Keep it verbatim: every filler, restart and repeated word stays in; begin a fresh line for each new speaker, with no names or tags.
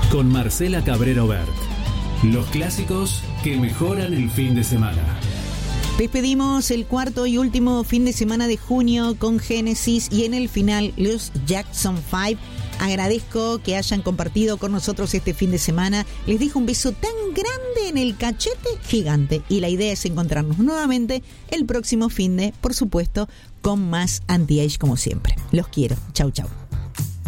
con Marcela Cabrera Bert. Los clásicos que mejoran el fin de semana.
Despedimos el cuarto y último fin de semana de junio con Génesis y en el final los Jackson Five. Agradezco que hayan compartido con nosotros este fin de semana. Les dejo un beso tan grande en el cachete gigante. Y la idea es encontrarnos nuevamente el próximo fin de, por supuesto, con más Anti-Age como siempre. Los quiero. Chau, chau.